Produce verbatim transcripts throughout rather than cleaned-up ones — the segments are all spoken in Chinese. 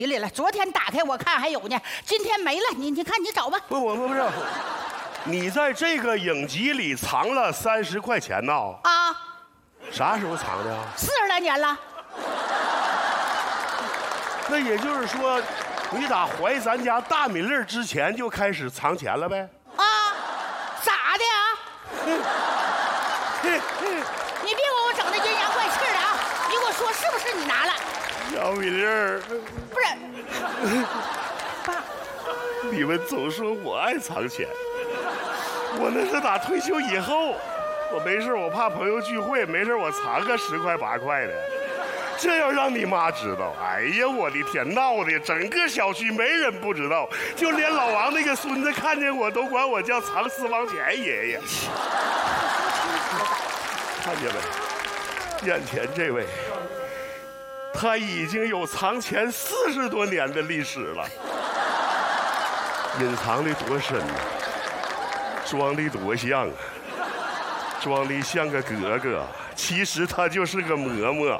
里里了。昨天打开我看还有呢，今天没了。你你看你找吧。 不不不是，你在这个影集里藏了三十块钱呢？ 啊， 啥时候藏的？ 四十来年了。 那也就是说，你打怀咱家大米粒之前就开始藏钱了呗？ 啊，咋的啊？你别给我整那阴阳怪气的啊！你给我说是不是你拿了？ 小米粒儿， 不是，爸， 你们总说我爱藏钱，我那是打退休以后，我没事我怕朋友聚会，没事我藏个十块八块的。这要让你妈知道，哎呀，我的天，闹的整个小区没人不知道，就连老王那个孙子看见我都管我叫藏私房钱爷爷。看见没？眼前这位，他已经有藏钱四十多年的历史了，隐藏的多深呢，装的多像啊，装的像个格格，其实他就是个嬷嬷。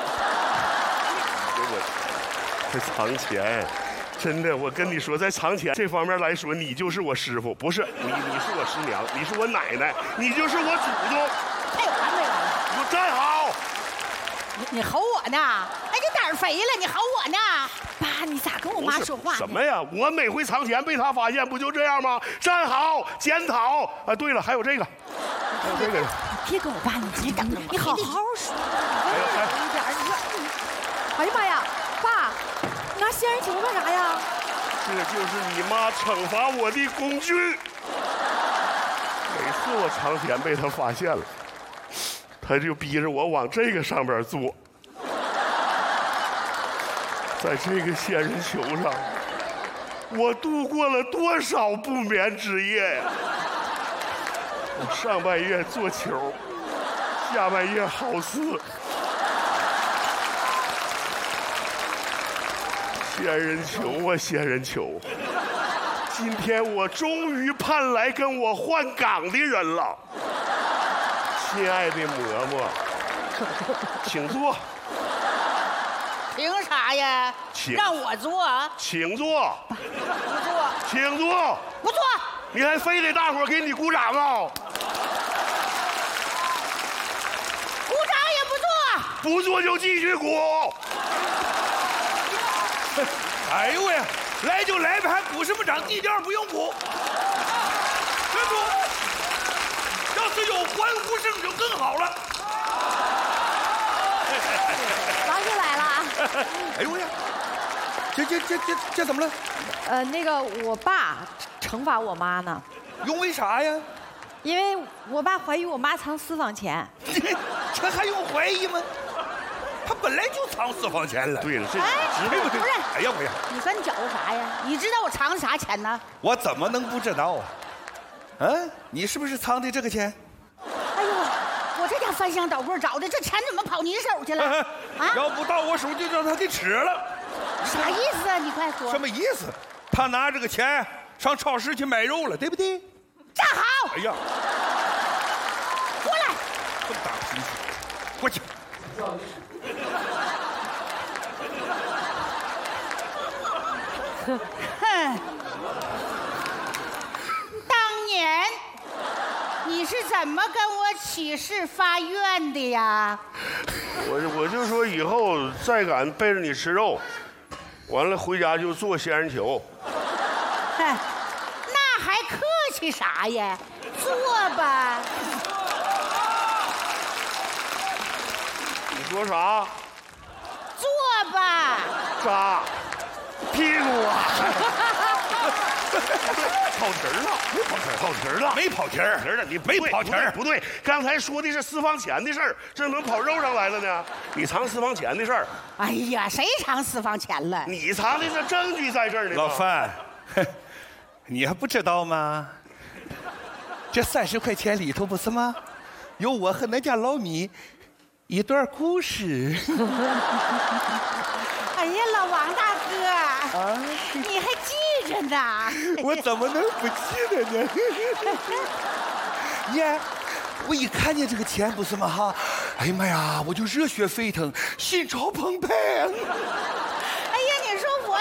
这藏钱，真的，我跟你说，在藏钱这方面来说，你就是我师傅，不是你，你是我师娘，你是我奶奶，你就是我祖宗。 还有完没完？ 你给我站好！ 你你吼我呢？哎，你胆儿肥了，你吼我呢？爸，你咋跟我妈说话呢？ 什么呀？我每回藏钱被他发现，不就这样吗？站好，检讨。啊，对了，还有这个，还有这个。 你别跟我爸，你你等着，你好好说。 还有还有一点，你说，哎呀妈呀，爸，你拿仙人球干啥呀？ 这就是你妈惩罚我的工具。每次我藏钱被他发现了，他就逼着我往这个上边坐。在这个仙人球上，我度过了多少不眠之夜呀！我上半夜做球，下半夜好似。仙人球啊，仙人球！今天我终于盼来跟我换岗的人了，亲爱的嬷嬷，请坐。 凭啥呀？ 请让我做？ 请坐。 不做？ 请坐。 不做？ 你还非得大伙儿给你鼓掌啊？ 鼓掌也不做？ 不做就继续鼓。 哎呦喂，来就来呗，还鼓什么掌？低调不用鼓。站住！要是有欢呼声就更好了。 王叔来了啊！ 哎呦喂，这这这这这怎么了？ 呃，那个我爸惩罚我妈呢， 因为啥呀？ 因为我爸怀疑我妈藏私房钱。 这还用怀疑吗？他本来就藏私房钱了。 对了，这哎， 对不对？ 不是， 哎呀我呀， 你跟搅和啥呀？你知道我藏啥钱呢？ 我怎么能不知道啊？嗯，你是不是藏的这个钱？ 哎呦，我这家翻箱倒柜找的，这钱怎么跑你手去了？啊？ 要不到我手就让他给吃了。 啥意思啊？你快说。 什么意思？他拿这个钱上超市去买肉了，对不对？ 站好！ 哎呀， 过来！ 这么大脾气，过去。 哼！当年你是怎么跟我起誓发愿的呀？ 我我就说以后再敢背着你吃肉，完了回家就做仙人球。 哼，那还客气啥呀？做吧。 你说啥？ 做吧。 扎屁股啊！ 跑题儿了，没跑题儿， 跑题儿了， 没跑题儿， 儿了，你没跑题儿， 不对，刚才说的是私房钱的事儿，这能跑肉上来了呢？你藏私房钱的事儿， 哎呀，谁藏私房钱了？ 你藏的这证据在这儿呢。 老范，你还不知道吗？这三十块钱里头不是吗？有我和那家老米一段故事。 哎呀，老王大哥，啊、你还记着呢？ 我怎么能不记得呢？耶，我一看见这个钱不是吗？哈，哎呀妈呀，我就热血沸腾，心潮澎湃。